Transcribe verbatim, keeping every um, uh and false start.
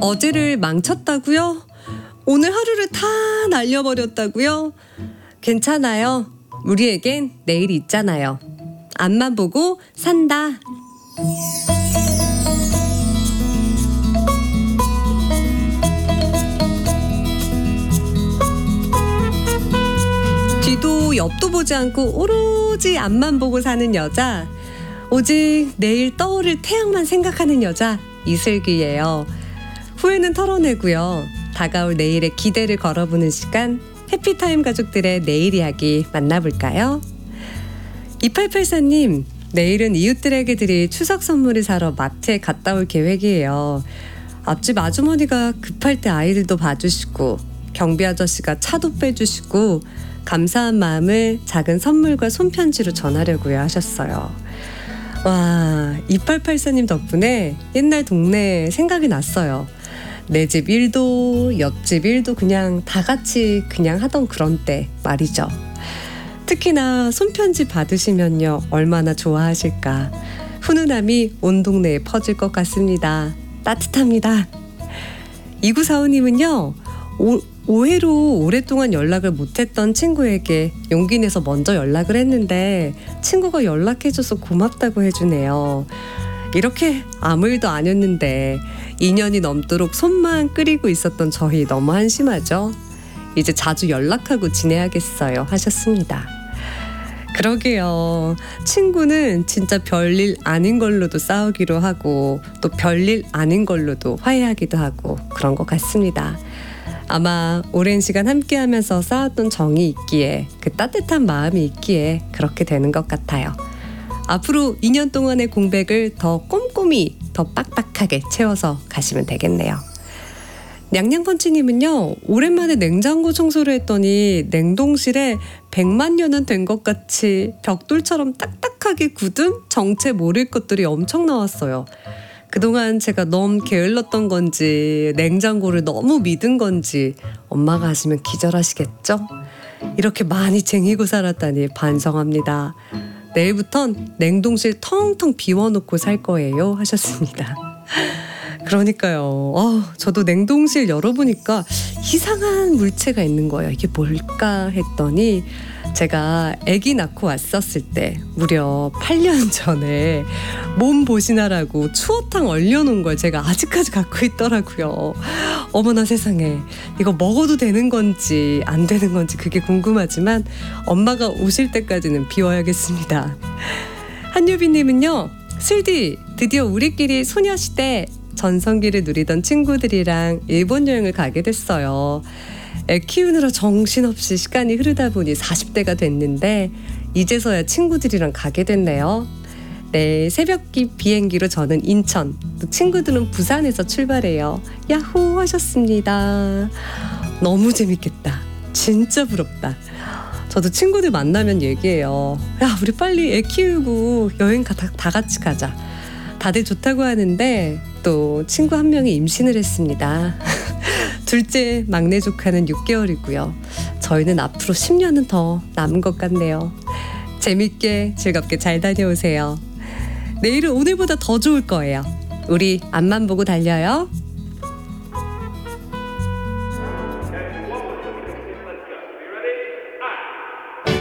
어제를 망쳤다고요? 오늘 하루를 다 날려버렸다고요? 괜찮아요. 우리에겐 내일이 있잖아요. 앞만 보고 산다. 뒤도 옆도 보지 않고 오로지 앞만 보고 사는 여자, 오직 내일 떠오를 태양만 생각하는 여자 이슬기예요. 후회는 털어내고요. 다가올 내일의 기대를 걸어보는 시간, 해피타임 가족들의 내일 이야기 만나볼까요? 이팔팔사 님, 내일은 이웃들에게 드릴 추석 선물을 사러 마트에 갔다 올 계획이에요. 앞집 아주머니가 급할 때 아이들도 봐주시고 경비 아저씨가 차도 빼주시고 감사한 마음을 작은 선물과 손편지로 전하려고요 하셨어요. 와, 이팔팔사 님 덕분에 옛날 동네 생각이 났어요. 내 집 일도 옆집 일도 그냥 다 같이 그냥 하던 그런 때 말이죠. 특히나 손편지 받으시면요 얼마나 좋아하실까. 훈훈함이 온 동네에 퍼질 것 같습니다. 따뜻합니다. 이구사오 님은요 오, 오해로 오랫동안 연락을 못했던 친구에게 용기 내서 먼저 연락을 했는데 친구가 연락해줘서 고맙다고 해주네요. 이렇게 아무 일도 아니었는데 이 년이 넘도록 손만 끓이고 있었던 저희 너무 한심하죠? 이제 자주 연락하고 지내야겠어요 하셨습니다. 그러게요. 친구는 진짜 별일 아닌 걸로도 싸우기로 하고 또 별일 아닌 걸로도 화해하기도 하고 그런 것 같습니다. 아마 오랜 시간 함께하면서 쌓았던 정이 있기에 그 따뜻한 마음이 있기에 그렇게 되는 것 같아요. 앞으로 이 년 동안의 공백을 더 꼼꼼히 더 빡빡하게 채워서 가시면 되겠네요. 냥냥펀치님은요 오랜만에 냉장고 청소를 했더니 냉동실에 백만 년은 된 것 같이 벽돌처럼 딱딱하게 굳은 정체 모를 것들이 엄청 나왔어요. 그동안 제가 너무 게을렀던 건지 냉장고를 너무 믿은 건지 엄마가 하시면 기절하시겠죠? 이렇게 많이 쟁이고 살았다니 반성합니다. 내일부턴 냉동실 텅텅 비워놓고 살 거예요 하셨습니다. 그러니까요. 어, 저도 냉동실 열어보니까 이상한 물체가 있는 거예요. 이게 뭘까 했더니 제가 아기 낳고 왔었을 때 무려 팔 년 전에 몸 보시나라고 추어탕 얼려놓은 걸 제가 아직까지 갖고 있더라고요. 어머나 세상에, 이거 먹어도 되는 건지 안 되는 건지 그게 궁금하지만 엄마가 오실 때까지는 비워야겠습니다. 한유빈님은요, 슬디 드디어 우리끼리 소녀시대 전성기를 누리던 친구들이랑 일본 여행을 가게 됐어요. 애 키우느라 정신없이 시간이 흐르다 보니 사십 대가 됐는데 이제서야 친구들이랑 가게 됐네요. 네, 새벽기 비행기로 저는 인천, 또 친구들은 부산에서 출발해요. 야호 하셨습니다. 너무 재밌겠다. 진짜 부럽다. 저도 친구들 만나면 얘기해요. 야, 우리 빨리 애 키우고 여행 가, 다, 다 같이 가자. 다들 좋다고 하는데 또 친구 한 명이 임신을 했습니다. 둘째 막내 조카는 육 개월이고요. 저희는 앞으로 십 년은 더 남은 것 같네요. 재밌게 즐겁게 잘 다녀오세요. 내일은 오늘보다 더 좋을 거예요. 우리 앞만 보고 달려요.